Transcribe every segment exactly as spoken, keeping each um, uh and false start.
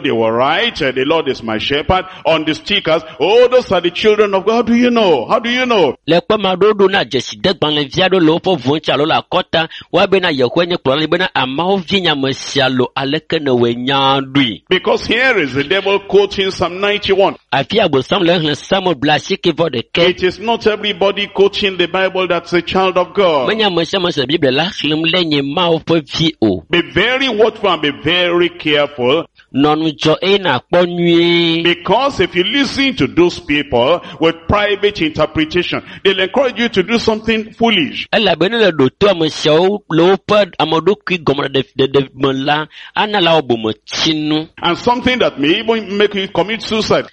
they will write, uh, the Lord is my shepherd, on the stickers. Oh, those are the children of God. How do you know? How do you know? Le kwa madodo na jesi degban le viado lo po voncha lo la kota wa be na yehwenye klo le be na ama vinya mesialo aleke na wenyandui. Because here is the devil quoting Psalm ninety-one. Afia bo sam le hlen samo blasi ke vo de ke. It is not everybody quoting the Bible that's a child of God. Menya mesa mesa Bible la hlen lenye ma o po vi o. Be very watchful and be very careful. Nonu jo e na po nui. Because if you listen to those people with private interpretation, they'll encourage you to do something foolish. Ela be le do to mesa o lo pa amodo ki gomra de de de mola ana la obo mo chinu. And something that may even make you commit suicide.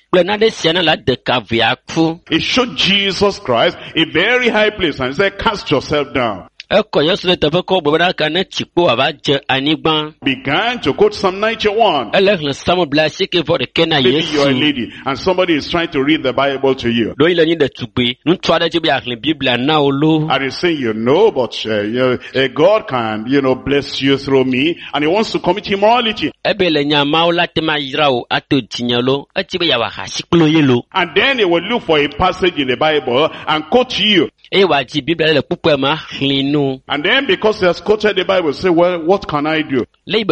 It showed Jesus Christ a very high place and said, cast yourself down. Began to quote Psalm ninety-one. Maybe you're a lady and somebody is trying to read the Bible to you. And he's saying, you know, but uh, you know, uh, God can, you know, bless you through me, and he wants to commit immorality. And then he will look for a passage in the Bible and quote to you. And then because he has quoted the Bible, say, well, what can I do? These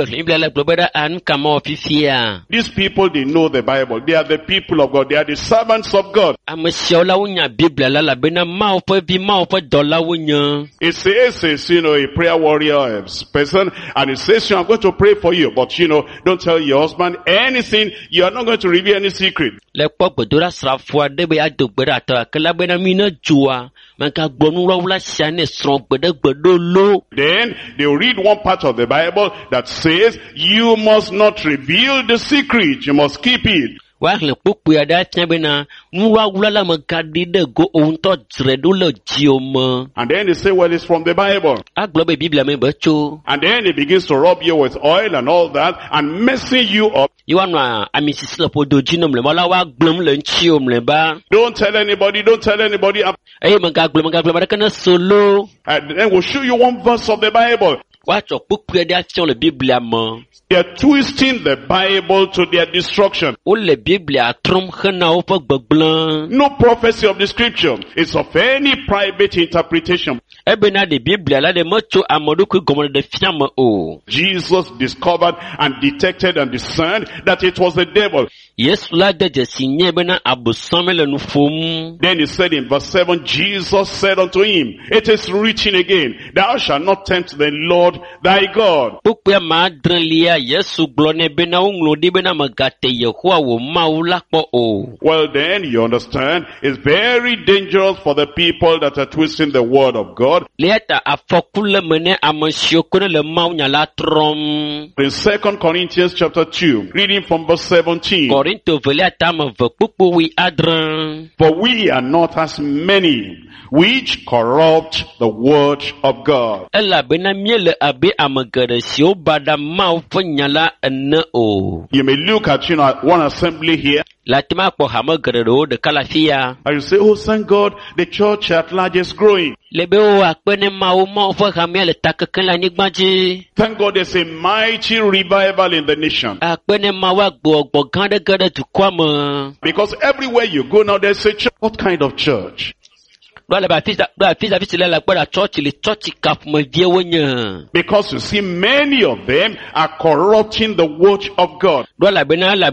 people, they know the Bible. They are the people of God. They are the servants of God. It says, it's, you know, a prayer warrior person, and it says, I'm going to pray for you, but, you know, don't tell your husband anything. You are not going to reveal any secret. Then they read one part of the Bible that says, you must not reveal the secret, you must keep it. And then they say, well, it's from the Bible. And then it begins to rub you with oil and all that and messing you up. Don't tell anybody, don't tell anybody. And then we'll show you one verse of the Bible. They are twisting the Bible to their destruction. No prophecy of the scripture is of any private interpretation. Jesus discovered and detected and discerned that it was the devil. Then he said in verse seven, Jesus said unto him, it is written again, thou shalt not tempt the Lord thy God. Well then, you understand, it's very dangerous for the people that are twisting the word of God. In Second Corinthians chapter two, reading from verse seventeen. For we are not as many which corrupt the word of God. You may look at, you know, one assembly here. And you say, oh, thank God, the church at large is growing. Thank God there's a mighty revival in the nation. Because everywhere you go now, there's a church. What kind of church? Because you see, many of them are corrupting the word of God. But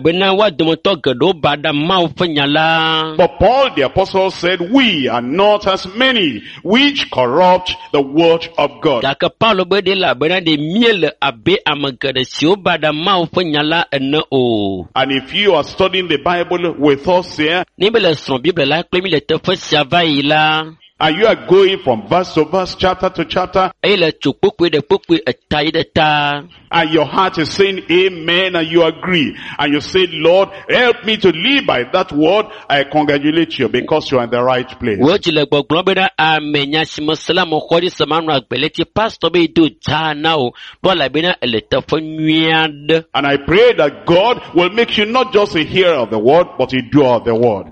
Paul the apostle said, we are not as many which corrupt the word of God. And if you are studying the Bible with us here, and you are going from verse to verse, chapter to chapter, and your heart is saying amen, and you agree, and you say, Lord, help me to live by that word, I congratulate you because you are in the right place. And I pray that God will make you not just a hearer of the word, but a doer of the word.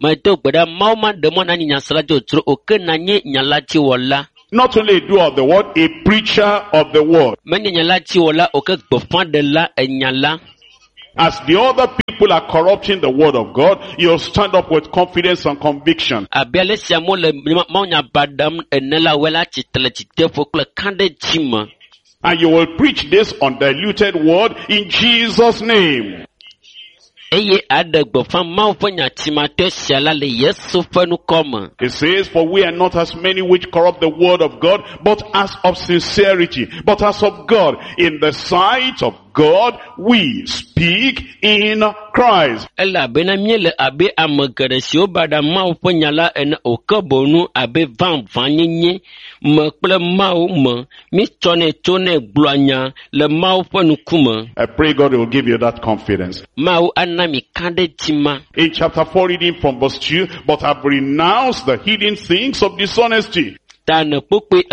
Not only a doer of the word, a preacher of the word. As the other people are corrupting the word of God, you'll stand up with confidence and conviction. Abiale siamo le maunya badam enela wela chitele chitefo kule kande chima. And you will preach this undiluted word in Jesus' name. Eye adegbo fan mau fanya chimate siala le Yesu fenu koma. It says, for we are not as many which corrupt the word of God, but as of sincerity, but as of God, in the sight of God, we speak in Christ. Ela bena miele abe amagare si obada mau fanya la ene okabonu abe van vanyenye me kple mau me mi tone tone gblanya le mau fenu kuma. I pray God will give you that confidence. Mau anami kande chima. In chapter four, reading from verse two, but have renounced the hidden things of dishonesty. Not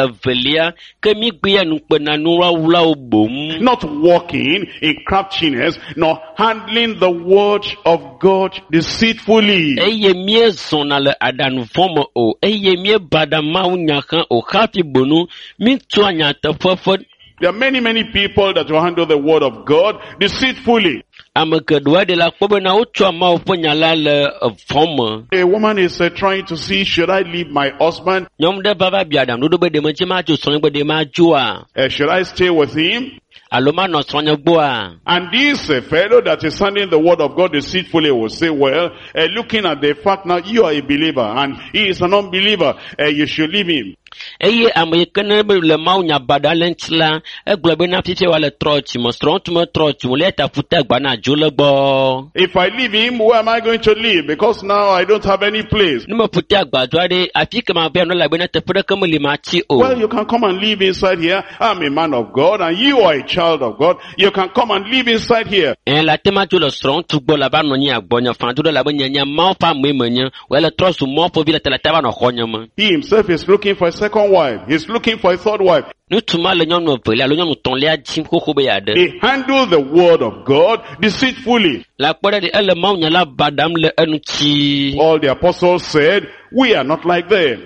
walking in craftiness, nor handling the word of God deceitfully. There are many, many people that will handle the word of God deceitfully. A woman is uh, trying to see, should I leave my husband? Uh, should I stay with him? And this uh, fellow that is handling the word of God deceitfully will say, well, uh, looking at the fact now, you are a believer and he is an unbeliever, uh, you should leave him. Eye amekene le maunya badalentla eglobe na fife wale trochi mo strontu mo trochi mo leta futa gba na jologbo. If I leave him, where am I going to live? Because now I don't have any place. Numo futa gba jwade afike ma be no la be na tefure kemo limachi o. Well, you can come and live inside here. I'm a man of God and you are a child of God. You can come and live inside here. En la tema jolo strontu gbo la ba no nya agbonya fantu la ba nya ma fa mwemenya wele trosu mo fo bi la tela taba no khonyama. He himself is looking for a second wife. He's looking for a third wife. He handled the word of God deceitfully. All the apostles said, we are not like them.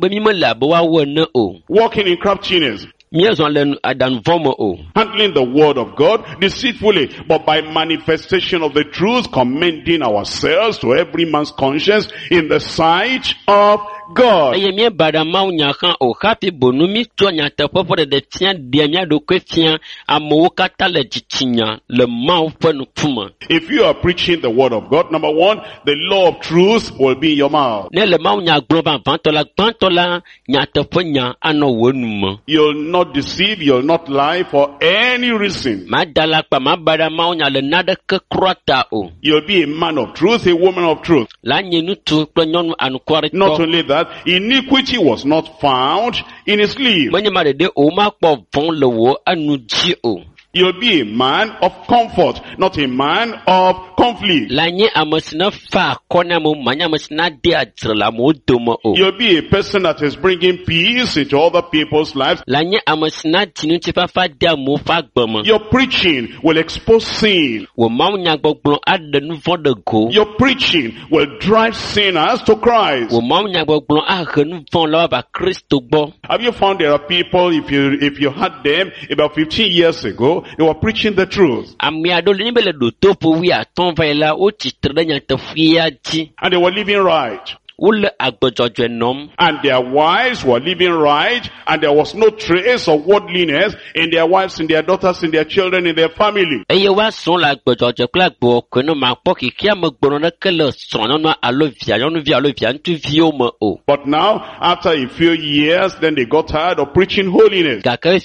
Walking in craftiness. Handling the word of God deceitfully, but by manifestation of the truth, commending ourselves to every man's conscience in the sight of God. If you are preaching the word of God, number one, the law of truth will be in your mouth. You'll not deceive, you'll not lie for any reason. You'll be a man of truth, a woman of truth. Not only that, iniquity was not found in his lips. You'll be a man of comfort, not a man of conflict. You'll be a person that is bringing peace into other people's lives. Your preaching will expose sin. Your preaching will drive sinners to Christ. Have you found there are people, if you, if you had them about fifteen years ago, they were preaching the truth. And they were living right. And their wives were living right, and there was no trace of worldliness in their wives, in their daughters, in their children, in their family. But now, after a few years, then they got tired of preaching holiness.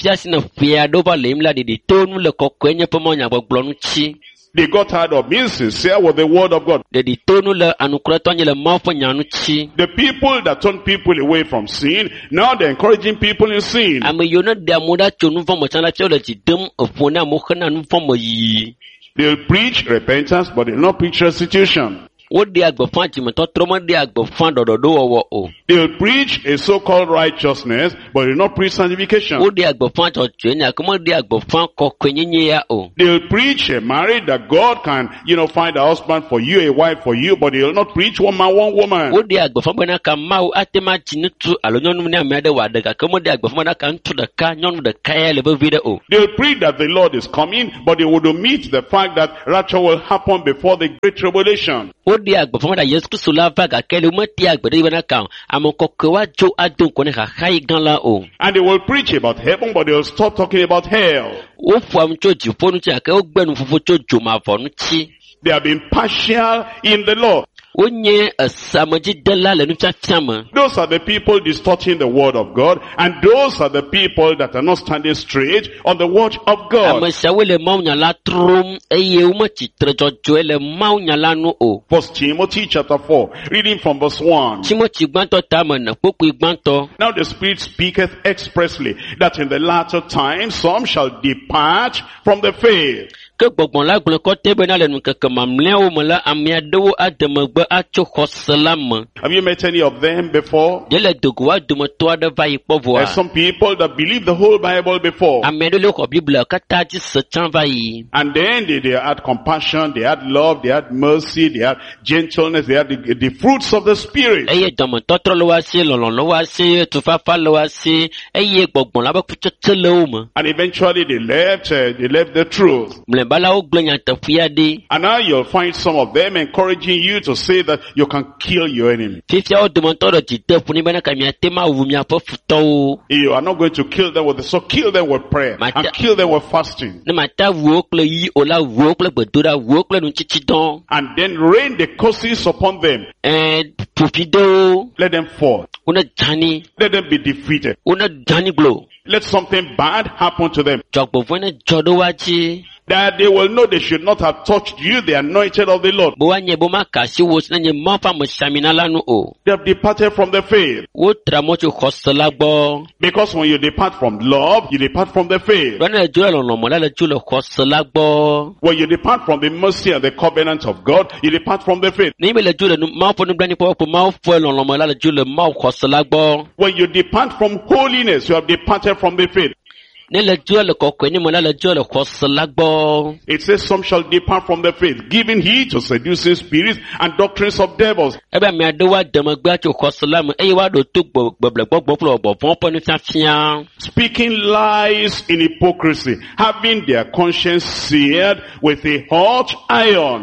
They got tired of being sincere with the word of God. The people that turn people away from sin, now they're encouraging people in sin. They'll preach repentance, but they'll not preach restitution. They'll preach a so-called righteousness, but they'll not preach sanctification. They'll preach a marriage that God can, you know, find a husband for you, a wife for you, but they'll not preach one man, one woman. They'll preach that the Lord is coming, but they would omit the fact that rapture will happen before the great tribulation. And they will preach about heaven, but they will stop talking about hell. They have been partial in the law. Those are the people distorting the word of God, and those are the people that are not standing straight on the word of God. First Timothy chapter four, reading from verse one. Now the Spirit speaketh expressly that in the latter time some shall depart from the faith. Have you met any of them before? There's some people that believe the whole Bible before. And then they, they had compassion, they had love, they had mercy, they had gentleness, they had the, the fruits of the Spirit. And eventually they left, uh, they left the truth. And now you'll find some of them encouraging you to say that you can kill your enemy. You are not going to kill them with the sword, kill them with prayer, and kill them with fasting. And then rain the curses upon them. Let them fall. Let them be defeated. Let something bad happen to them. That they will know they should not have touched you, the anointed of the Lord. They have departed from the faith. Because when you depart from love, you depart from the faith. When you depart from the mercy and the covenant of God, you depart from the faith. When you depart from holiness, you have departed from the faith. It says some shall depart from the faith, giving heed to seducing spirits and doctrines of devils. Speaking lies in hypocrisy, having their conscience seared with a hot iron.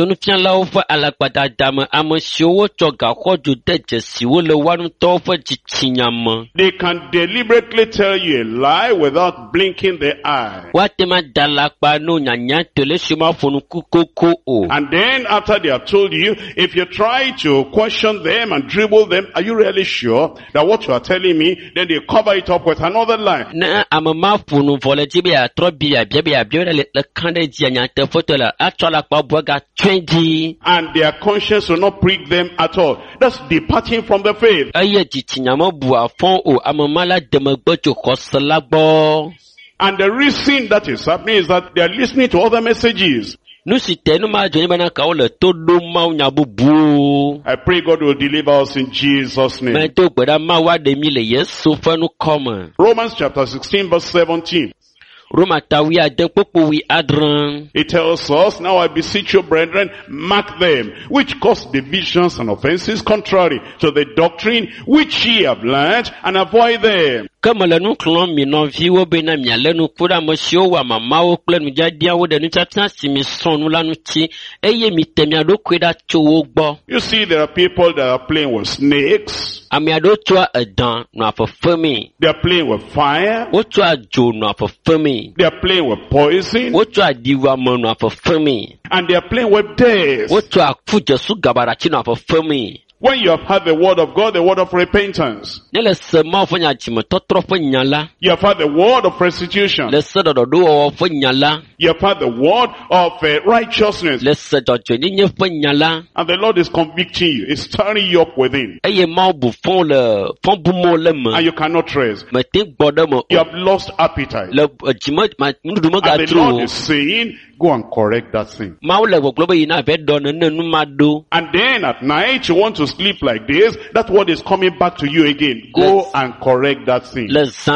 They can deliberately tell you a lie without blinking the eye. And then after they have told you, if you try to question them and dribble them, are you really sure that what you are telling me? Then they cover it up with another lie. And their conscience will not prick them at all. That's departing from the faith. And the reason that is happening is that they are listening to other messages. I pray God will deliver us in Jesus' name. Romans chapter sixteen verse seventeen. It tells us, now I beseech you, brethren, mark them, which cause divisions and offenses contrary to the doctrine which ye have learned, and avoid them. You see, there are people that are playing with snakes. They are playing with fire. They are playing with poison. And they are playing with death. When you have had the word of God, the word of repentance, you have had the word of restitution, you have had the word of uh, righteousness, and the Lord is convicting you, is stirring you up within, and you cannot rest. You have lost appetite, and the Lord is saying, go and correct that sin. And then at night you want to sleep like this, that word is coming back to you again. Go and correct that sin.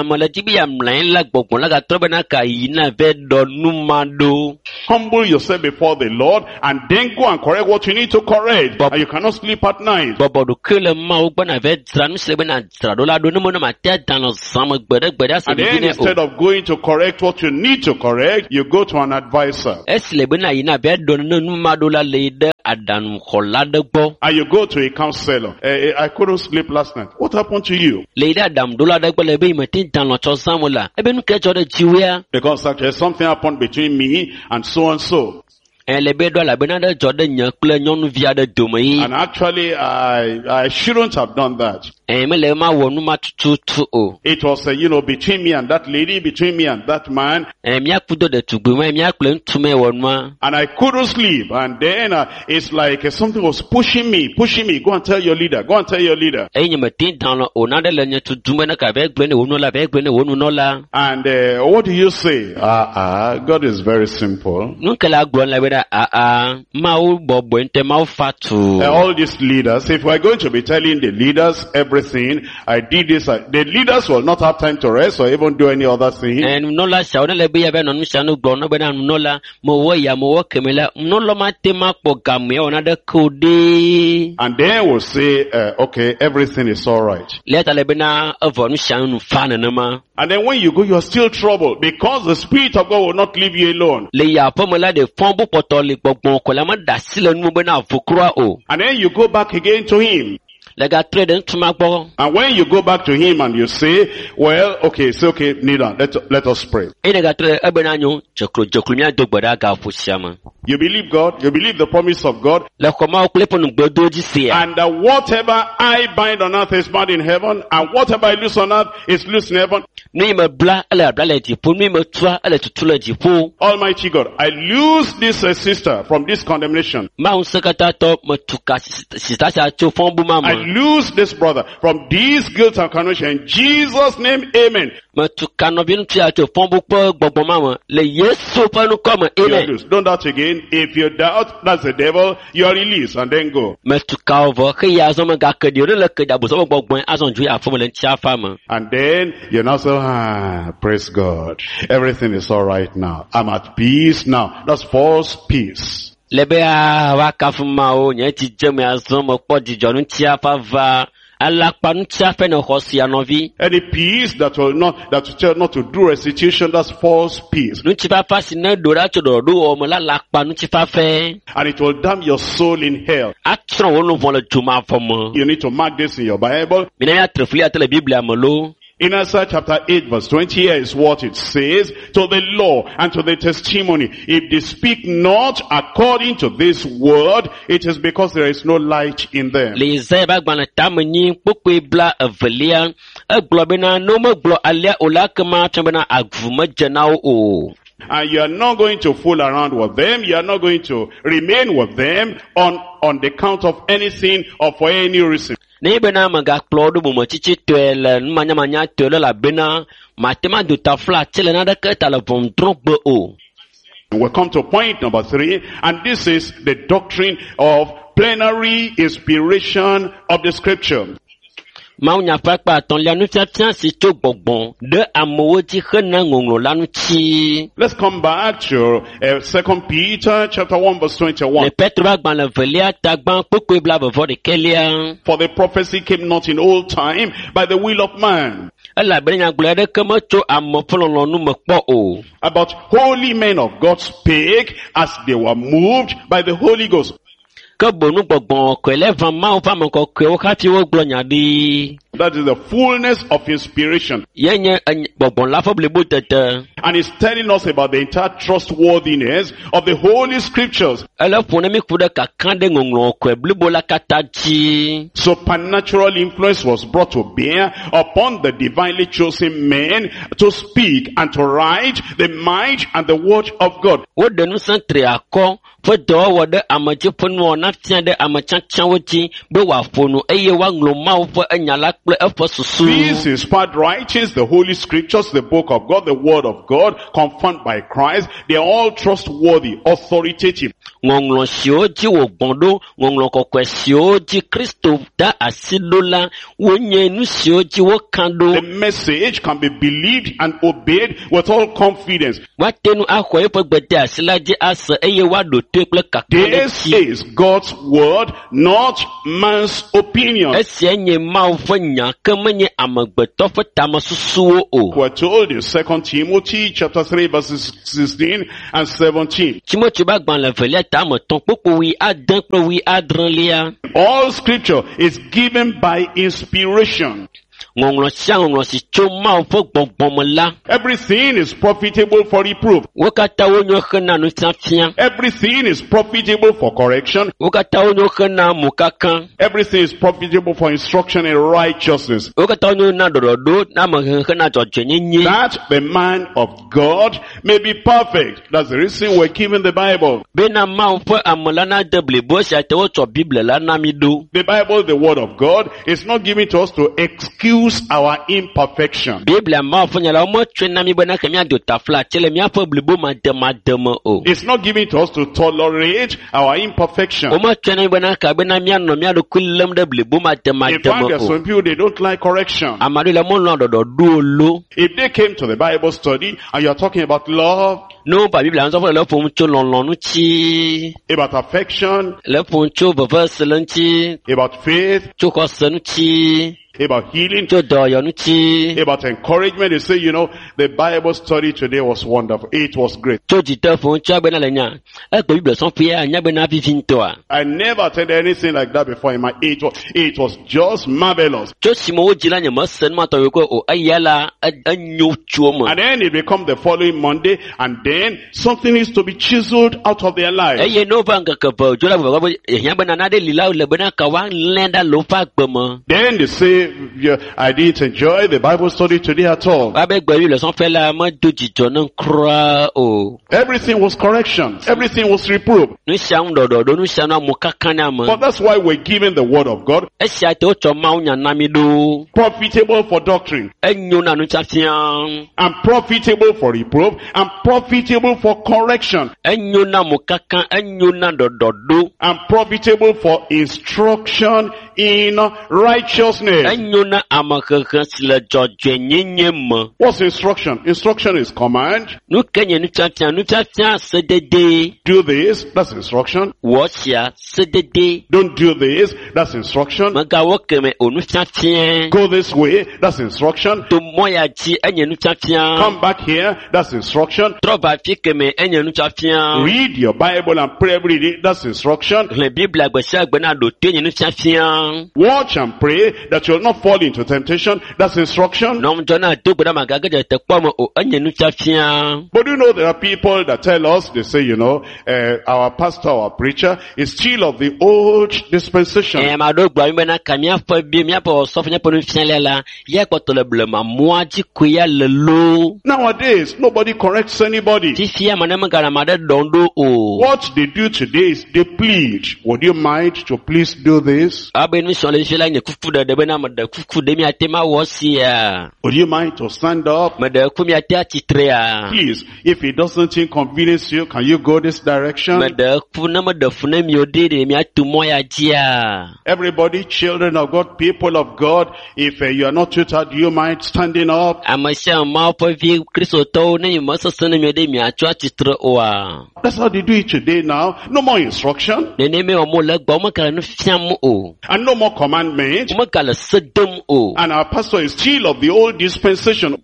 Humble yourself before the Lord and then go and correct what you need to correct. And you cannot sleep at night. And then instead of going to correct what you need to correct, you go to an advisor. And you go to a counselor. Uh, I couldn't sleep last night. What happened to you? Because actually something happened between me and so and so. And actually, I I shouldn't have done that. It was, uh, you know, between me and that lady, between me and that man. And I couldn't sleep. And then uh, it's like uh, something was pushing me, pushing me. Go and tell your leader. Go and tell your leader. And uh, what do you say? Ah, uh, uh, God is very simple. Uh, all these leaders, if we're going to be telling the leaders everything, I did this, I, the leaders will not have time to rest or even do any other thing. And then we'll say, uh, okay, everything is alright. And then when you go, you are still troubled because the Spirit of God will not leave you alone. And then you go back again to Him. And when you go back to Him and you say, well, okay, it's okay, kneel down, let, let us pray. You believe God, you believe the promise of God. And uh, whatever I bind on earth is bound in heaven, and whatever I loose on earth is loose in heaven. Almighty God, I lose this uh, sister from this condemnation. I lose this brother from this guilt and condemnation. In Jesus' name, amen. You lose. Don't doubt again. If you doubt, that's the devil. You are released and then go. And then you now say, ah, praise God. Everything is all right now. I'm at peace now. That's false peace. Any peace that will not, that will tell not to do restitution, that's false peace. And it will damn your soul in hell. You need to mark this in your Bible. In Isaiah chapter eight verse twenty, here is what it says: to the law and to the testimony, if they speak not according to this word, it is because there is no light in them. And you are not going to fool around with them. You are not going to remain with them on, on the count of anything or for any reason. We'll come to point number three, and this is the doctrine of plenary inspiration of the scripture. Let's come back to uh, Second Peter chapter one verse twenty-one. For the prophecy came not in old time by the will of man, about holy men of God spake as they were moved by the Holy Ghost. That is the fullness of inspiration. And it's telling us about the entire trustworthiness of the Holy Scriptures. Supernatural influence was brought to bear upon the divinely chosen men to speak and to write the might and the word of God. These inspired writings, the Holy Scriptures, the Book of God, the Word of God, confirmed by Christ, they are all trustworthy, authoritative. The message can be believed and obeyed with all confidence. This is God's word, not man's opinion. We're told in Second Timothy chapter three verses sixteen and seventeen. All scripture is given by inspiration. Everything is profitable for reproof. Everything is profitable for correction. Everything is profitable for instruction in righteousness, that the man of God may be perfect. That's the reason we're given the Bible. The Bible, the word of God, is not given to us to excuse our imperfection. It's not given to us to tolerate our imperfection. In fact, there are some people, they don't like correction. If they came to the Bible study and you're talking about love, about affection, about faith, about healing, about encouragement, they say, you know, the Bible study today was wonderful. It was great. I never attended anything like that before in my age. It was, it was just marvelous. And then it becomes the following Monday, and then something needs to be chiseled out of their life. Then they say, yeah, I didn't enjoy the Bible study today at all. Everything was correction. Everything was reproof. But that's why we're given the word of God. Profitable for doctrine, and profitable for reproof, and profitable for correction, and profitable for instruction in righteousness. What's instruction? Instruction is command. Do this, that's instruction. Don't do this, that's instruction. Go this way, that's instruction. Come back here, that's instruction. Read your Bible and pray every day, that's instruction. Watch and pray that you'll not fall into temptation, that's instruction. But you know, there are people that tell us, they say, you know, uh, our pastor, our preacher is still of the old dispensation. Nowadays, nobody corrects anybody. What they do today is they plead. Would you mind to please do this? Would you mind to stand up? Please, if it doesn't inconvenience you, can you go this direction? Everybody, children of God, people of God, if uh, you are not tutored, do you mind standing up? That's how they do it today now. No more instruction. And no more commandment. And our pastor is still of the old dispensation.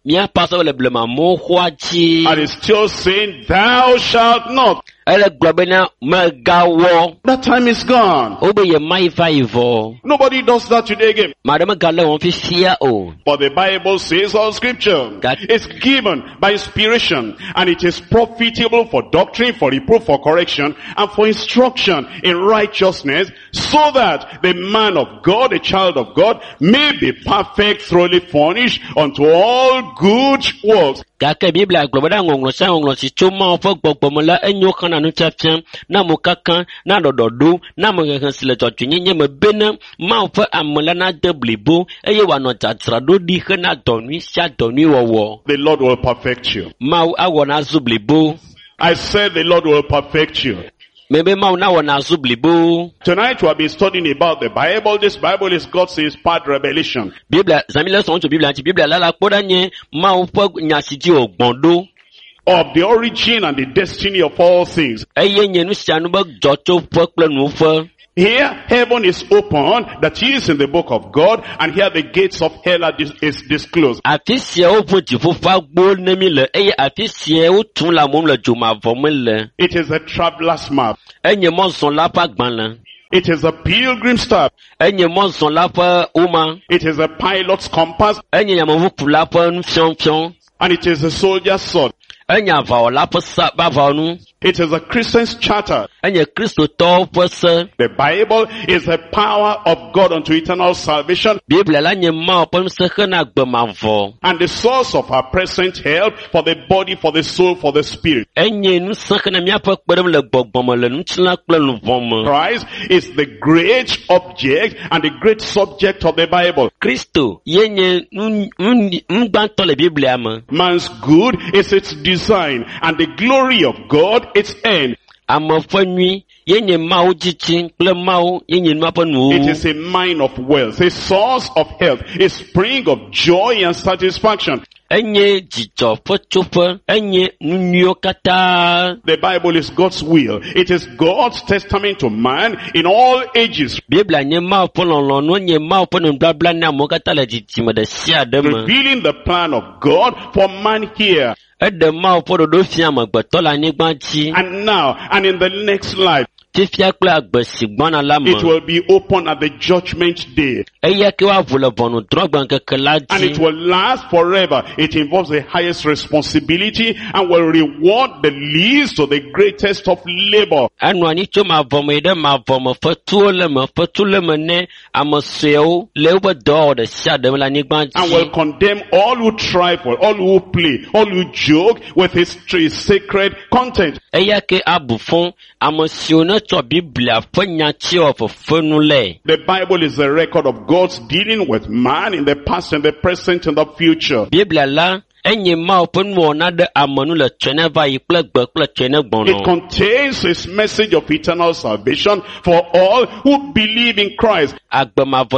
And is still saying, thou shalt not. That time is gone. Nobody does that today again. But the Bible says all scripture is given by inspiration, and it is profitable for doctrine, for reproof, for correction, and for instruction in righteousness, so that the man of God, a child of God, may be perfect, thoroughly furnished unto all good works. Gake Biblia globada ngonglo sa ngonglo si choma fo gbogbo la enyo kana nu chapchen na mo kakan na dododo na mo kan sile totu nyenye me bena ma fo amla na deblibo eye wa no tatrado di kana donu sha donu wowo. The Lord will perfect you. Ma awona zublibo. I said the Lord will perfect you. Tonight we have been studying about the Bible. This Bible is God's inspired revelation. Biblia, Biblia, Biblia, la of the origin and the destiny of all things. Here, heaven is open, that is in the book of God, and here the gates of hell are dis is disclosed. It is a traveler's map. It is a pilgrim's staff. It is a pilot's compass. And it is a soldier's sword. It is a Christian's charter. The Bible is the power of God unto eternal salvation, and the source of our present help for the body, for the soul, for the spirit. Christ is the great object and the great subject of the Bible. Man's good is its design, and the glory of God its end. It is a mine of wealth, a source of health, a spring of joy and satisfaction. The Bible is God's will. It is God's testament to man in all ages, revealing the plan of God for man here and now and in the next life. It will be open at the judgment day, and it will last forever. It involves the highest responsibility and will reward the least or the greatest of labor, and will condemn all who trifle, all who play, all who joke with his, his sacred content. The Bible is a record of God's dealing with man in the past and the present and the future. It contains his message of eternal salvation for all who believe in Christ, and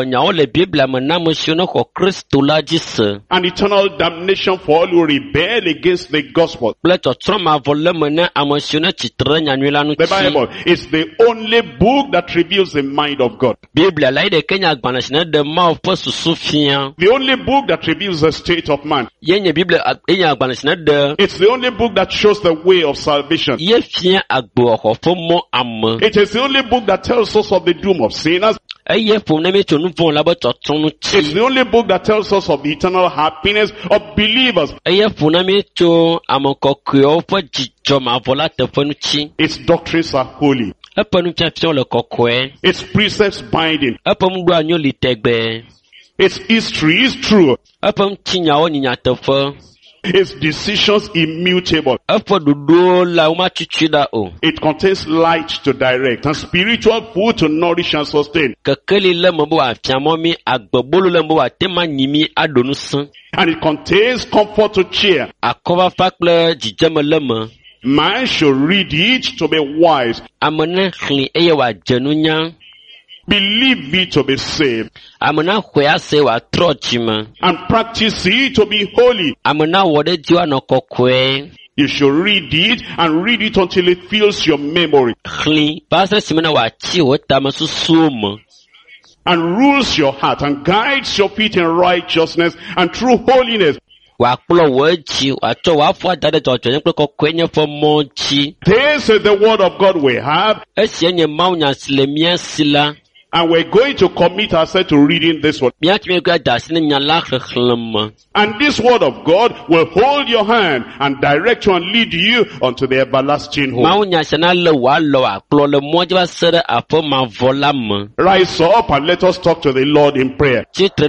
eternal damnation for all who rebel against the gospel. The Bible is the only book that reveals the mind of God, the only book that reveals the state of man. It's the only book that shows the way of salvation. It is the only book that tells us of the doom of sinners. It's the only book that tells us of the eternal happiness of believers. Its doctrines are holy. Its precepts binding. Its history is true. Its decisions immutable. It contains light to direct and spiritual food to nourish and sustain. And it contains comfort to cheer. Man should read it to be wise, believe it to be saved, and practice it to be holy. You should read it and read it until it fills your memory and rules your heart and guides your feet in righteousness and true holiness. This is the word of God we have. And we're going to commit ourselves to reading this word. And this word of God will hold your hand and direct you and lead you unto the everlasting home. Rise up and let us talk to the Lord in prayer.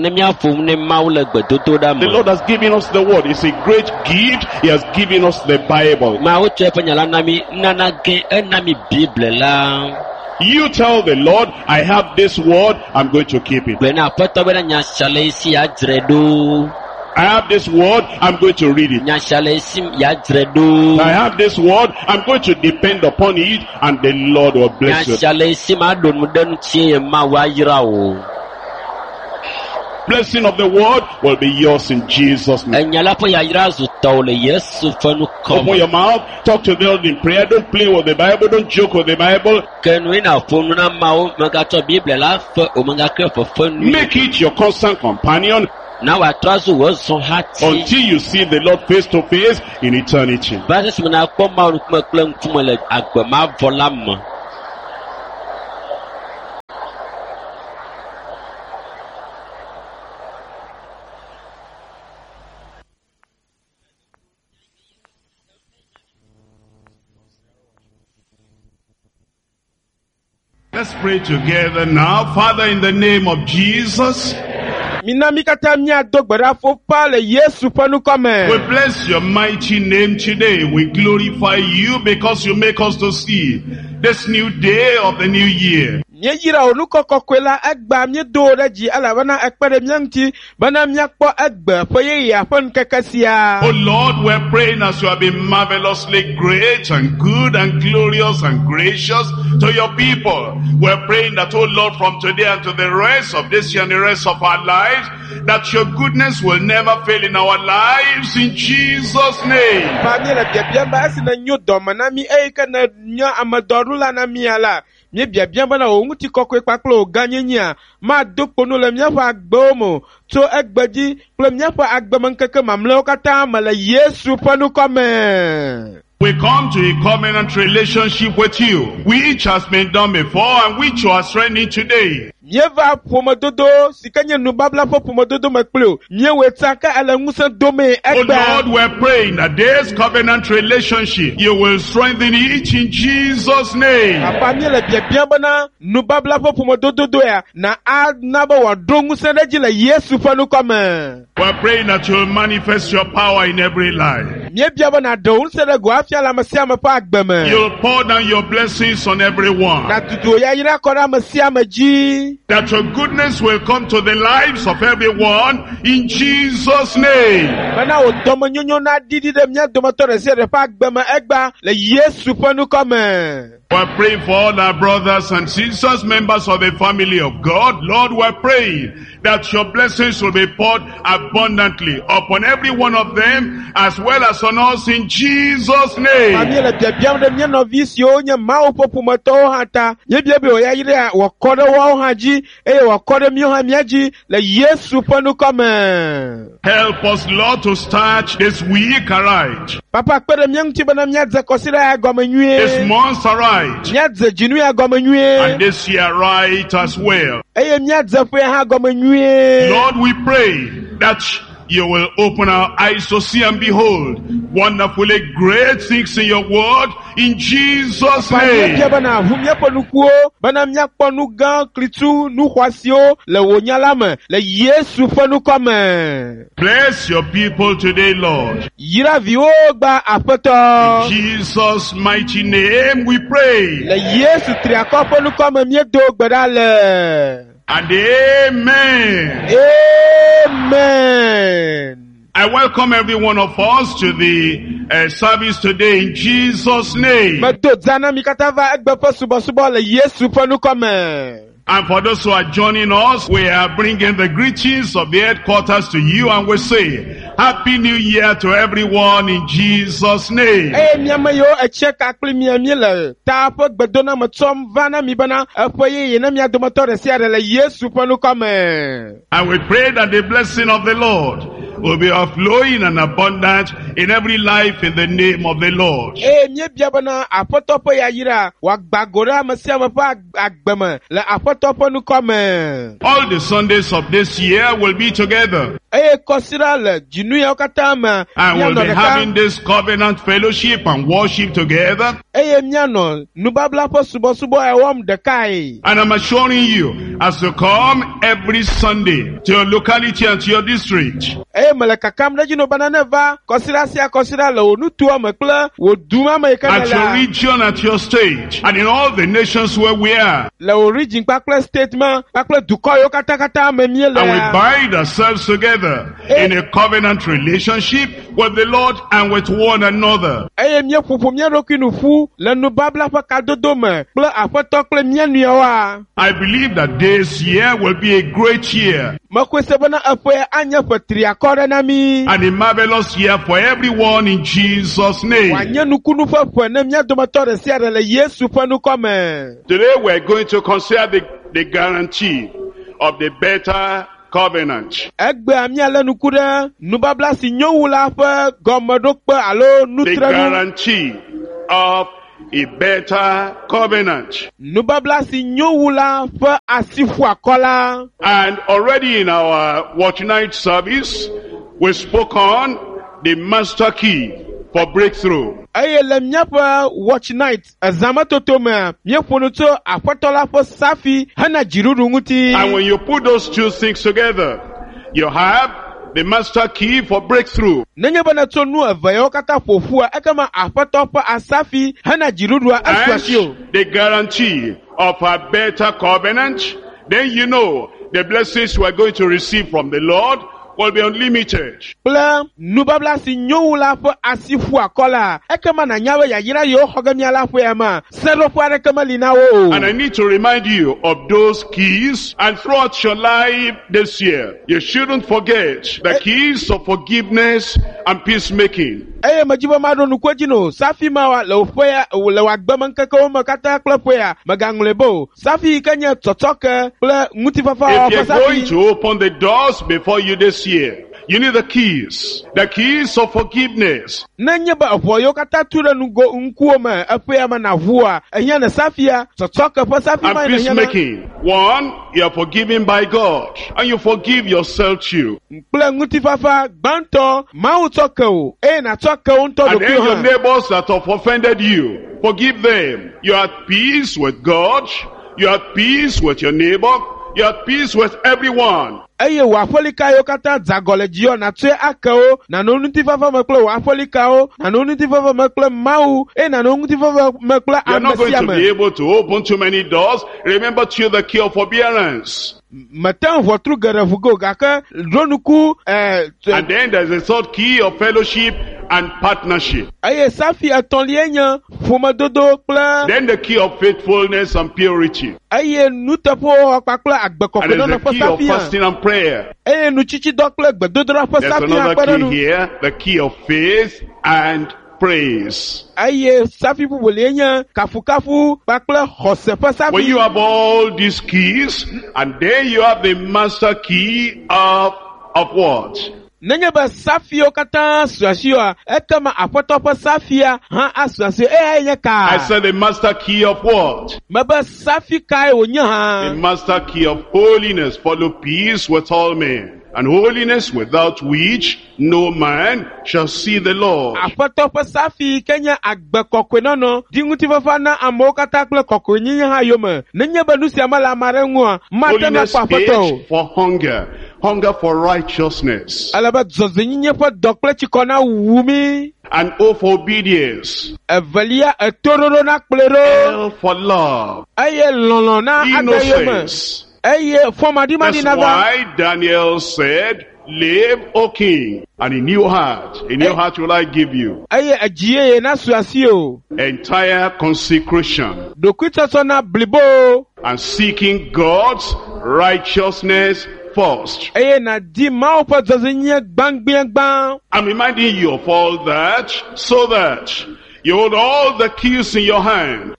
The Lord has given us the word. It's a great gift. He has given us the Bible. You tell the Lord, I have this word, I'm going to keep it. I have this word, I'm going to read it. I have this word, I'm going to depend upon it, and the Lord will bless you. Blessing of the word will be yours in Jesus' name. Open your mouth, talk to the Lord in prayer. Don't play with the Bible, don't joke with the Bible. Make it your constant companion until you see the Lord face to face in eternity. Let's pray together now. Father, in the name of Jesus, we bless your mighty name today. We glorify you because you make us to see this new day of the new year. Oh Lord, we're praying as you have been marvelously great and good and glorious and gracious to your people. We're praying that, oh Lord, from today and to the rest of this year and the rest of our lives, that your goodness will never fail in our lives, in Jesus' name. Nye bia bia bana o nguti kokwe paklo ganyenya ma dopono le miafa agbomo to egbeji kle miafa agbemenkeke mamle kata mala Yesu panu kome. We come to a covenant relationship with you, which has been done before and which you are strengthening today. Nyeva pomododo sikanye nubabla po pomododo mekplo nyewe taka ala ngusa dome egba. Oh Lord, we're praying that this covenant relationship you will strengthen it in Jesus' name. Apani le bia bia bana nubabla po pomododo do ya na adnaba wa dongu seneji la Yesu fanu kome. We're praying that you will manifest your power in every life. Nye bia bana do sene go afia la masia me pa agbeme. You'll pour down your blessings on everyone. Na tutu ya yira kora masia meji. That your goodness will come to the lives of everyone in Jesus' name. We're praying for all our brothers and sisters, members of the family of God. Lord, we're praying that your blessings will be poured abundantly upon every one of them as well as on us in Jesus' name. Help us, Lord, to start this week right. This month right. And this year right as well. Lord, we pray that you will open our eyes to see and behold wonderfully great things in your word in Jesus' name. Bless your people today, Lord. In Jesus' mighty name we pray. And amen. Amen. I welcome every one of us to the uh, service today in Jesus' name. And for those who are joining us, we are bringing the greetings of the headquarters to you, and we say, Happy New Year to everyone in Jesus' name. And we pray that the blessing of the Lord will be overflowing and abundant in every life in the name of the Lord. Eh, nye biabana apotopo ya yira wagbagora masiama pa agbema la apotopo nu come. All the Sundays of this year will be together. Eh, consider le jinu ya okatama. And we'll be having this covenant fellowship and worship together. Eh, miano nubabla po subo subo ewom dekai. And I'm assuring you, as you come every Sunday to your locality and to your district, eh, malaka kamna jino banana va consider sia consider le onu tuwa mekle wo duma me at your region, at your state, and in all the nations where we are. Le origin pakle statement pakle dukoyo kata kata me miele. And we bind ourselves together eh. in a covenant relationship with the Lord and with one another. Eh, mie pupu mie rokinu fu le nubabla pa kadodo me ple apoto ple mie nuyawa. I believe that this year will be a great year. And a marvelous year for everyone in Jesus' name. Today we're going to consider the, the guarantee of the better covenant. The guarantee of a better covenant. And already in our watch night service, we spoke on the master key for breakthrough. Watch night azamatoto and when you put those two things together, you have the master key for breakthrough. And the guarantee of a better covenant, then you know the blessings we are going to receive from the Lord will be unlimited. And I need to remind you of those keys, and throughout your life this year, you shouldn't forget the keys of forgiveness and peacemaking. Eh, majiba mado nukwejino safi mawa le ofea le wagbama nkeke makata kle poya maganglebo safi kanya totoke ple ngutifafa. If you're going to open the doors before you this year, you need the keys, the keys of forgiveness. Nanyeba avoyo kata ture nugo unkuoma afea manavua enyana safia totoke po safi ma and peacemaking. One, you are forgiven by God, and you forgive yourself too. Ple ngutifafa banto mautoke e na toke unto and then your neighbors that have offended you, forgive them. You are at peace with God, you are at peace with your neighbor, you are at peace with everyone. Eye wafolika yo kata zagolejio na tue akao na nonuti fafa mekle wafolika na nonuti fafa mekle mau e na nonuti fafa mekle amesiame. You are not going to be able to open too many doors. Remember to you the key of forbearance. Matin votre garavugo gaka dronuku eh. And then there's a third key of fellowship and partnership. Aye safi atolienya fumadodo pla. Then the key of faithfulness and purity. Aye nutapo akpakla agbekoko no no key of fasting and prayer. Aye nuchichi dokle gbedodra pa safi. There's another key here, the key of faith and praise. When you have all these keys, and then you have the master key of of what? Nenyeba safio kata suashio ekama apotopa safia ha asuasio eh yeka. I said the master key of what? Maba safi kai onya ha. The master key of holiness, follow peace with all men, and holiness without which no man shall see the Lord. Apotopa safi kenya agbekokwe nono dinguti fafana amokata kle kokwe nyinya ha yoma. Nenyeba nusi amala marenwa matena kwa apoto. For hunger. Hunger for righteousness. And oh, for obedience. L for love. Innocence. That's why Daniel said, live, O king, and a new heart. A new heart will I give you. Entire consecration. And seeking God's righteousness first. I'm reminding you of all that so that You hold all the keys in your hand.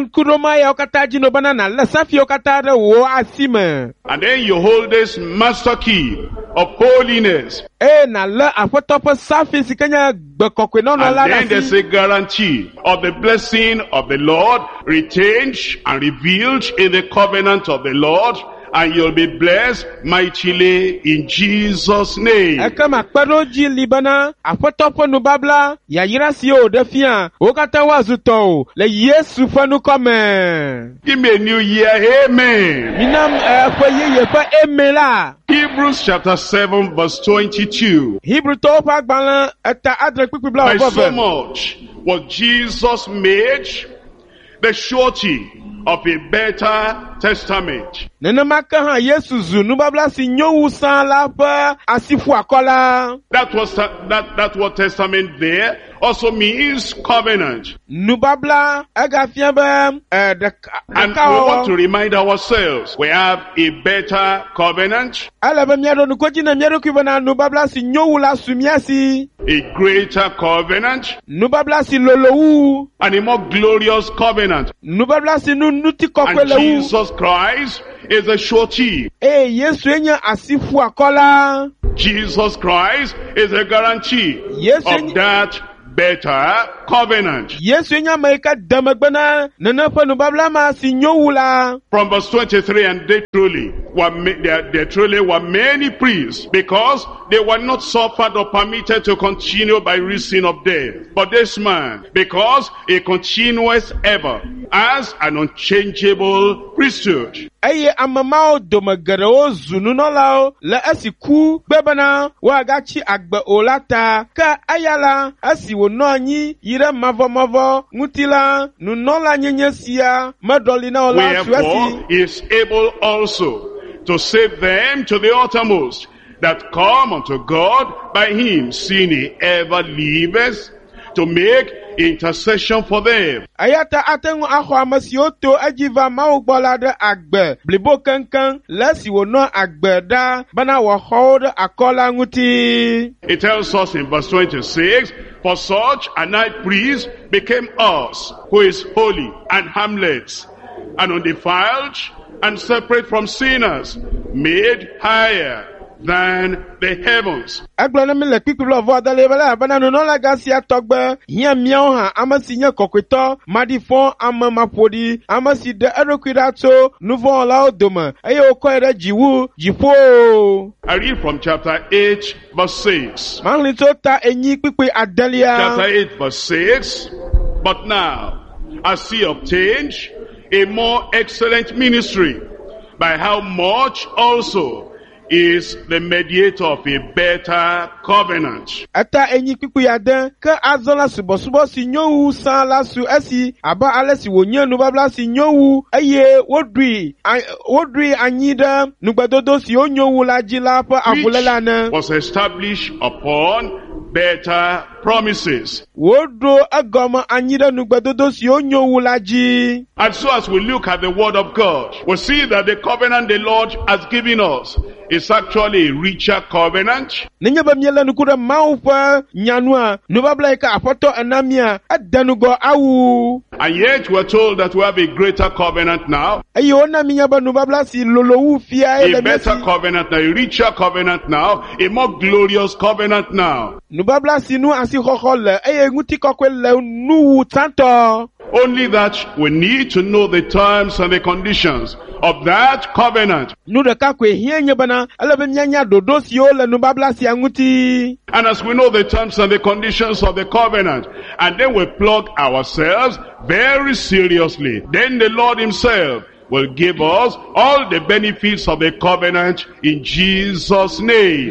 And then you hold this master key of holiness. And then there's a guarantee of the blessing of the Lord retained and revealed in the covenant of the Lord. And you'll be blessed mightily in Jesus' name. Give me a new year, amen. Hebrews chapter seven verse twenty-two. By so much was Jesus made the surety of a better testament. That was that that word testament there also means covenant. And we want to remind ourselves we have a better covenant, a greater covenant, and a more glorious covenant. And Jesus Christ is a surety. Jesus Christ is a guarantee of that better covenant. From verse twenty-three, and they truly were there, there truly were many priests, because they were not suffered or permitted to continue by reason of death. But this man, because he continues ever as an unchangeable priesthood. Aye amamao domagaro zununolao la asiku bebana wagachi agba olata ka ayala asiwo nonyi yira mavo mavo ngutila nunola nyenyesia madolina ola suesi. Wherefore is able also to save them to the uttermost that come unto God by him, seeing he ever liveth to make intercession for them. Ayata atengu akho amasioto ajiva maugbola de agbe blibo kankan lesi wono agbe da bana wa hold akola nguti. It tells us in verse twenty-six, for such a high priest became us, who is holy and harmless and undefiled and separate from sinners, made higher than the heavens. Aglonamile people of water level abana no la gasia togbe hia miao amasinya kokwito madifon amamapodi amasi de erokwirato nouveau la doma ayo koere jiwu jifo. I read from chapter eight verse six. Manlitota enyi pipe adelia. Chapter eight verse six. But now, as he obtained a more excellent ministry, by how much also is the mediator of a better covenant. Ata enyi pipu yaden ka azola subo subo si nyowu san la su esi aba alesi wonye nu babla si nyowu eye wodui wodui anyida nugbadodo si onyowu la jila pa abulela na was established upon better promises. Wodo agoma anyida nugbadodo si onyowu la ji. And so as we look at the word of God, we see that the covenant the Lord has given us is actually a richer covenant. And yet we are told that we have a greater covenant now, a better covenant now, a richer covenant now, a more glorious covenant now. Only that we need to know the terms and the conditions of that covenant. And as we know the terms and the conditions of the covenant, and then we plug ourselves very seriously, then the Lord himself will give us all the benefits of the covenant in Jesus' name.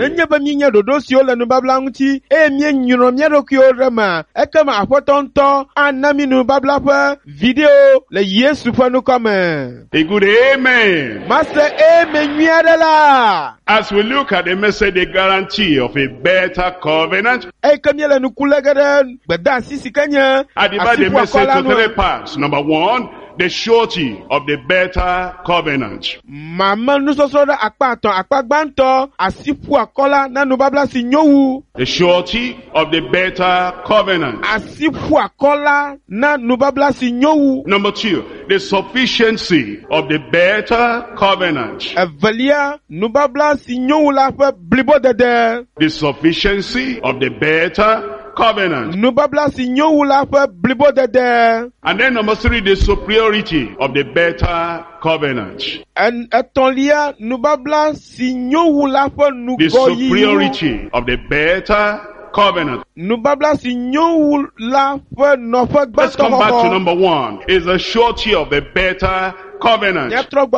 A good amen. Master, amen. As we look at the message, the guarantee of a better covenant, I divide the message to three parts. Number one, the surety of the better covenant. Mama nusosoro akpaton akpagbanto asifu akola na nubabla si nyowu. The surety of the better covenant. Asifu akola na nubabla si nyowu. Number two, the sufficiency of the better covenant. Evelia nubabla si nyowu la fe blibo dede. The sufficiency of the better covenant. Nubabla si nyowu la fe blibo dede. And then number three, the superiority of the better covenant. En etonlia nubabla si nyowu la fe nugoyi. The superiority of the better covenant. Nubabla si nyowu la fe no fe gbe. Let's come back to number one. Is the surety of the better covenant.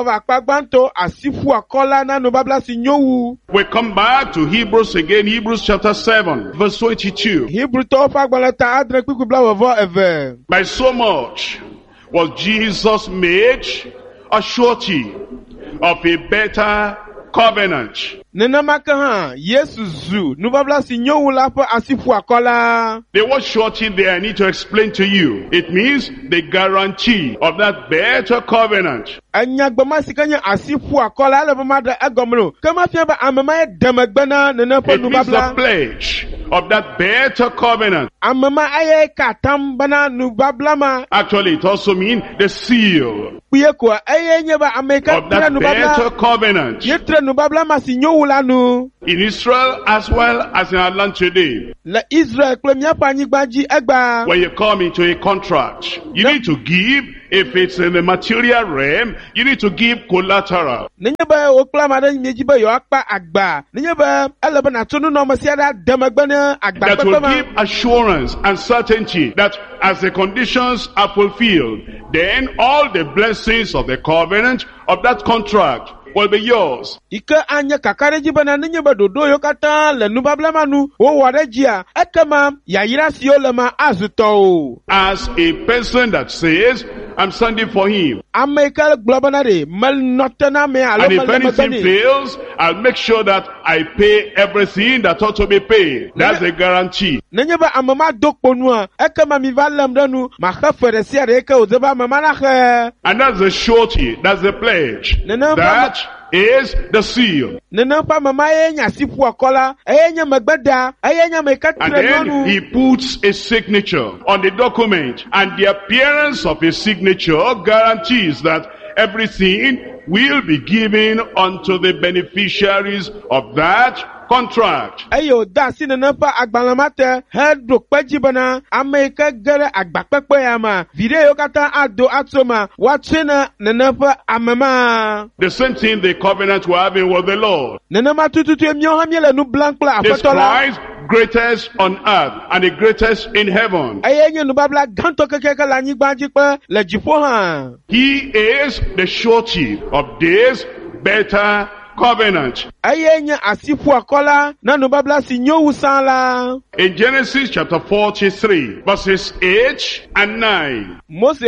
We come back to Hebrews again, Hebrews chapter seven, verse twenty-two. By so much was Jesus made a surety of a better covenant. The word surety there, I need to explain to you. It means the guarantee of that better covenant. It means the pledge of that better covenant. Actually, it also means the seal of that better covenant. In Israel as well as in our land today. When you come into a contract, you need to give, if it's in the material realm, you need to give collateral. That will give assurance and certainty that as the conditions are fulfilled, then all the blessings of the covenant of that contract will be yours. As a person that says, I'm standing for him. And if anything fails, I'll make sure that I pay everything that ought to be paid. That's a guarantee. And that's the surety, that's the pledge. That is the seal. And then he puts a signature on the document, and the appearance of a signature guarantees that everything will be given unto the beneficiaries of that contract. Ayo da si nana pa agbalamate hedro pejibana America gere agbapekpe ama video kata ado atoma watchena nana pa amama. The same thing the covenant we're having with the Lord. Nana matututu emyo hamiele nu blank la this Christ greatest on earth and the greatest in heaven. Ayenye nu babla ganto kekeke la nyigbanji pe le jipo ha. He is the surety of this better covenant. In Genesis chapter forty-three, verses eight and nine. And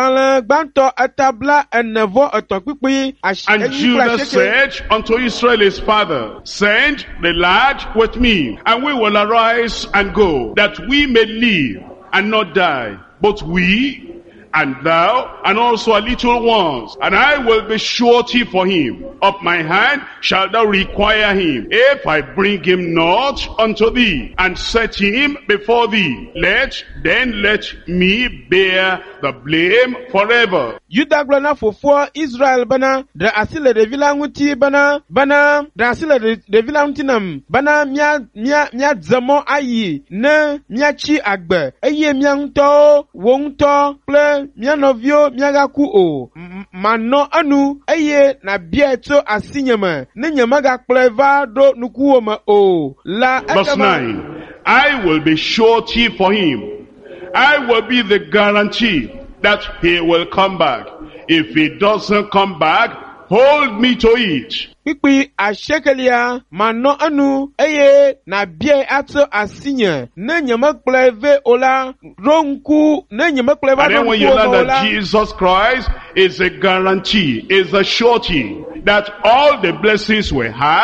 Judah said unto Israel his father, send the lad with me, and we will arise and go, that we may live and not die, both we and thou, and also a little ones, and I will be surety for him. Of my hand shalt thou require him. If I bring him not unto thee, and set him before thee, let, then let me bear the blame forever. Yuda glana fofo Israel bana, da asile de vilanguti bana, bana, da asile de vilangutinam, bana mia, mia, mia zamo ayi, ne, mia chi agbe, eye mianto, wongto, ple, mia novio miagaku o mano anu eye na bieto asinyama ne nyamaga pleva do nukuoma o la. Verse nine, I will be surety for him. I will be the guarantee that he will come back. If he doesn't come back, hold me to it. Pipi ashekelia mano anu eye na bie ato asinya ne nyama pleve ola ronku ne nyama pleva. And then when you learn that Jesus Christ is a guarantee, is a surety that all the blessings we have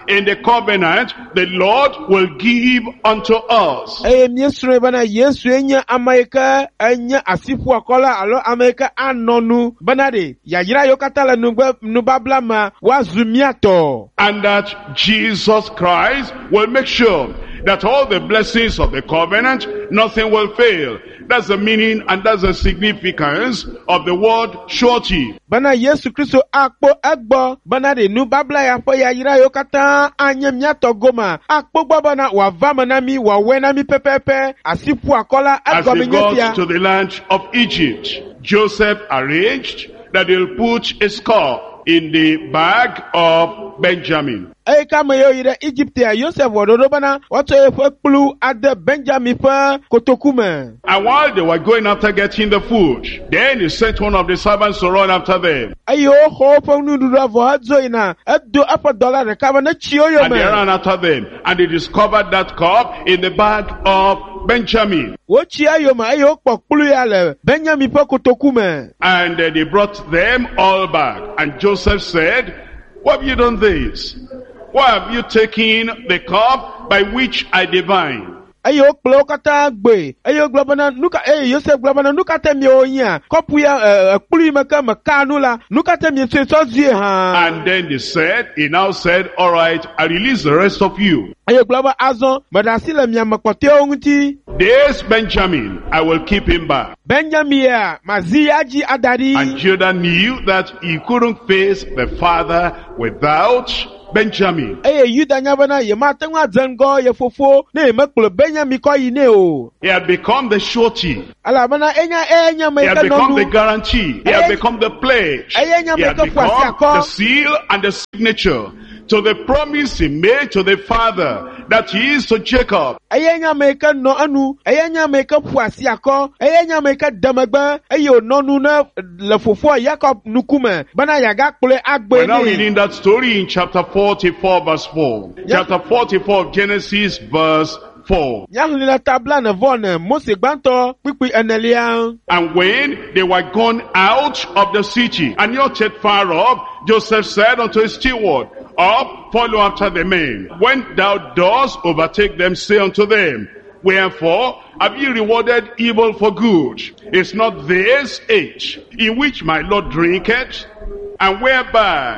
in the covenant the Lord will give unto us. Eye miesre bana Yesu enya amaika enya asifu akola alo amaika anonu bana de ya yira yokatala nubablama wazumiato. And that Jesus Christ will make sure that all the blessings of the covenant, nothing will fail. That's the meaning and that's the significance of the word surety. Bana Yesu Kristo akpo egbo bana de nubabla ya po ya yira yokata anya miato goma akpo gbo bana wa vamanami wa wenami pepepe asifu akola egbo menyetia. As they got to the land of Egypt, Joseph arranged that they'll put a skull in the bag of Benjamin. Ey kama yo ide Egypt ya Joseph wadodo bana wato efe plu ade Benjamin fa kotokume. And while they were going after getting the food, then he sent one of the servants to run after them. Ayo ho fa nudu avo hadzo ina edo apa dollar rekaba na chiyo yo me. And they ran after them and they discovered that cup in the bag of Benjamin. Wo chiya yo ma ayo pok plu ya le Benjamin fa kotokume. And uh, they brought them all back. And Joseph said, "Why have you done this? Why have you taken the cup by which I divine?" Ayo kplo kata gbe ayo globana nuka eh Joseph globana nuka temi onya kopu ya kplu meka mekanu la nuka temi so so zie ha. And then they said, he now said, "All right, I release the rest of you." Ayo globa azon madasile mi amakote onti. This Benjamin, I will keep him back. Benjamin maziaji adari. And Judah knew that he couldn't face the father without Benjamin. Eye Yuda nyabana ye matengwa zengo ye fofo ne mekplo Benjamin ko yine o. He had become the surety. Ala bana enya enya He had meka become the nonu. guarantee. He had become the pledge. He had become the seal and the signature to the promise he made to the father that he is to Jacob. Enya meka no anu, enya meka puasi ako, enya meka damagba, eyo nonu na le fofo Jacob nukume. Bana yaga kpole agbe We're now ni. reading that story in chapter forty-four verse four. Yeah. Chapter forty-four of Genesis verse four. Nyahulila tabla na vone Mose gbanto pipi enelia. And when they were gone out of the city and not yet far off, Joseph said unto his steward, "Up, follow after the men. When thou dost overtake them, say unto them, Wherefore have ye rewarded evil for good? Is not this age in which my Lord drinketh, and whereby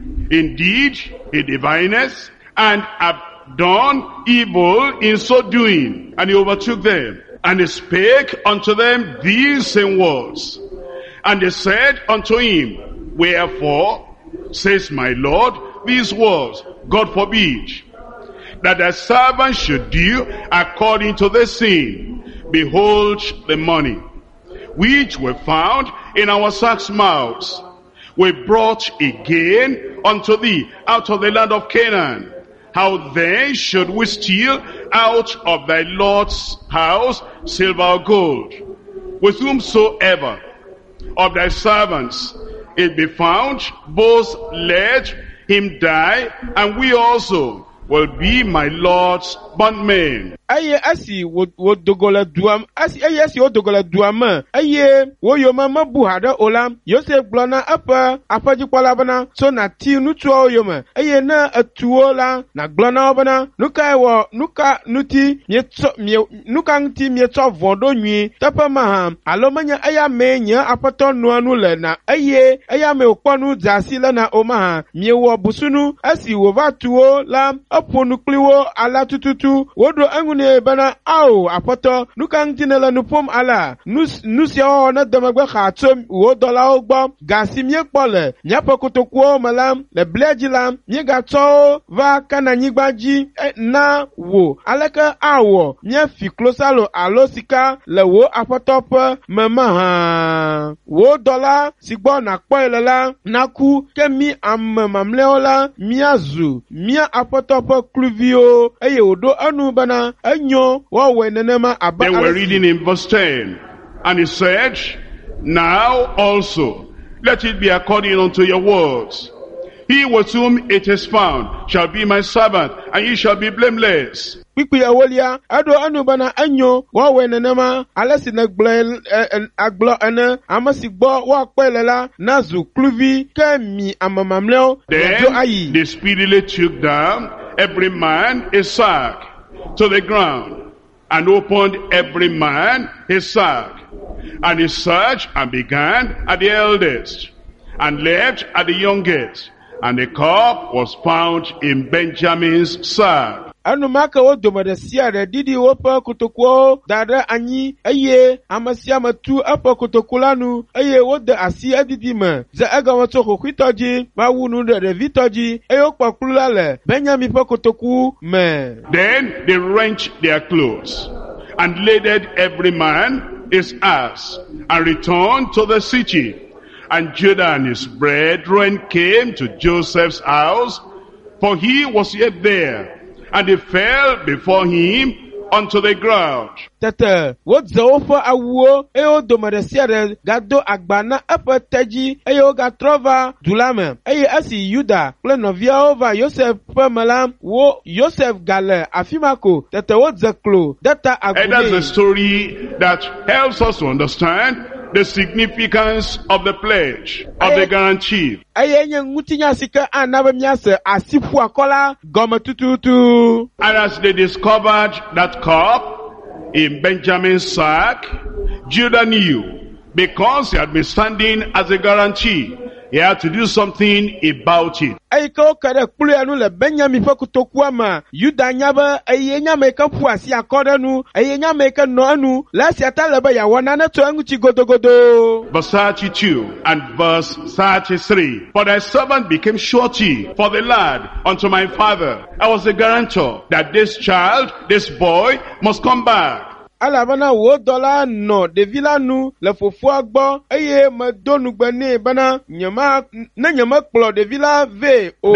indeed he divineth, and have done evil in so doing?" And he overtook them, and he spake unto them these same words. And they said unto him, "Wherefore says my Lord these words? God forbid that thy servant should do according to the sin. Behold the money which we found in our sacks' mouths, we brought again unto thee out of the land of Canaan. How then should we steal out of thy Lord's house silver or gold? With whomsoever of thy servants it be found, both let him die, and we also will be my Lord's bondmen." Aye asi wo wo dogola duam asi aye asi wo dogola duam aye wo yo mama buhada olam Joseph glona apa apa jikwala bana so na ti nutuo yo ma aye na atuola na glona bana nuka wo nuka nuti mieto nuka nti mieto vondo nwi tapa ma alomanya aya menya apato no anu le na aye aya me okponu zasi le na oma miewo busunu asi wo vatuo la oponu kliwo ala tututu wodo angu ne bana au apoto nukan tinela nupom ala nus nusia o na damagba khatom wo dola ogbo gasimie pole nyapo kotokwo malam le blejilam nye gato va kana nyigbaji na wo alaka awo nye fi klosalo alosika le wo apotop mama ha wo dola sigbo na kpoilela naku kemi amamamleola miazu mia apotop kluvio eye odo anu bana enyo wa wenenema aba. They were reading in verse ten, and he said, "Now also let it be according unto your words. He with whom it is found shall be my servant, and ye shall be blameless. Kpikpi awolia, ado anu bana anyo, wa wenenema, alesi na gble, aglo ene, amasi gbo, wa kwelela, nazu kluvi, kemi amamamleo, yajo ayi. Then they speedily took down every man his sack to the ground, and opened every man his sack. And he searched and began at the eldest, and left at the youngest. And the cup was found in Benjamin's sack. Anu maka wo domadesia de didi wo pa kotokwo dada anyi eye amasia matu apa kotokulanu eye wo de asi adidi ma za aga wato kokwitoji ma wunu de vitoji eyo kpakula le Benjamin pa kotoku me. Then they wrenched their clothes and laded every man his ass and returned to the city. And Judah and his brethren came to Joseph's house, for he was yet there. And they fell before him unto the ground. Tete, wo zawofa awuo, eyo domadesia de gado agbana apa teji, eyo gatrova dulame, eye asi Yuda, kle novia ova Yosef pemala, wo Yosef gale afimako, tete wo zeklo, data agune. And that's the story that helps us to understand the significance of the pledge, of the guarantee. Aye nye ngutinya sika anabe miase asifu akola goma tututu. And as they discovered that cup in Benjamin's sack, Judah knew, because he had been standing as a guarantee, he had to do something about it. Aye ko kare kule anu le Benjamin fa kutokuwa ma Yuda nyaba aye nyama ka puasi akoda nu aye nyama ka no anu la si ataleba ya wana na to angu chi godogodo. Verse thirty-two and verse thirty-three. For thy servant became surety for the lad unto my father. I was the guarantor that this child, this boy, must come back. Alabana wo dola no de villa nu le fofo agbo eye me donu gbe ne bana nyama na nyama kplo de villa ve o